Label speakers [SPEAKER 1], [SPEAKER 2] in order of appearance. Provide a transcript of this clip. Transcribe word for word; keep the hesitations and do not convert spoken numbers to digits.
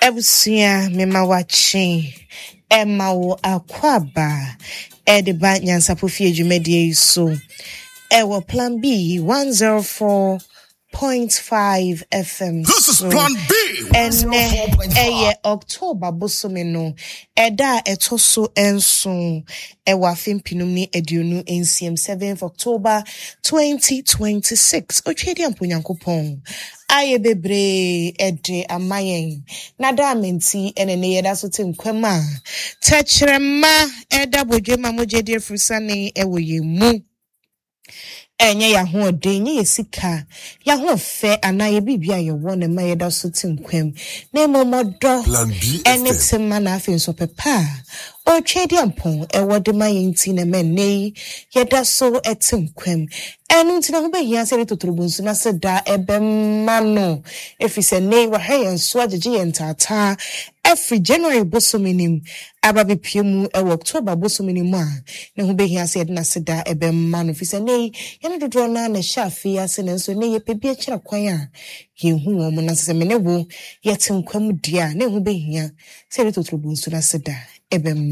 [SPEAKER 1] Ebusia mema wachi ema wo akwaba ediba nyansapofie dwumedie so ewo plan B one oh four point five F M.
[SPEAKER 2] This is plan B.
[SPEAKER 1] Ene eye October bosome no eda etoso enso ewa fimpinum ni eduonu ensiem seventh October twenty twenty-six. Ochedi amponyankopon aye bebre ede amayen nada menti ene ne yeda so tenkwema tachrema eda bodwema mojede frusane ewo yemu enye ya ho de nye yesika ya ho fe anaye bibia ye won ma yeda so tenkwem na momodo ene tema na afi so pepa o twedi ampon e wode ma yenti na menei yeda so etenkwem enu ntina ho behia se totorobunsu na se da ebemma no efise nei wa hayen so agege yentata every January bosominim ababe piemu e October bosominim a na ho behia se na se da ebemma no efise nei yene dodo na na shafi ase na so nei yepebia kira kwan a yehu wo mo na se me ne wo yetenkwam dia na ho behia se totorobunsu na se da ebemma